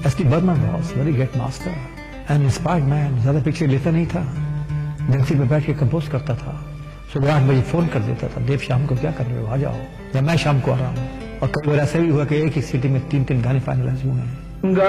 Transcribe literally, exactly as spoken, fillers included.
S T Burman was very great master and inspired man. ज्यादा picture लेता नहीं था, जंक्सी पे बैठ के कंपोज करता था। सुबह आठ बजे फोन कर देता था, देव शाम को क्या कर रहे हो, आ जाओ, या मैं शाम को आ रहा हूँ। और कई बार ऐसा भी हुआ कि एक ही सिटी में तीन तीन गाने फाइनलाइज हुए हैं।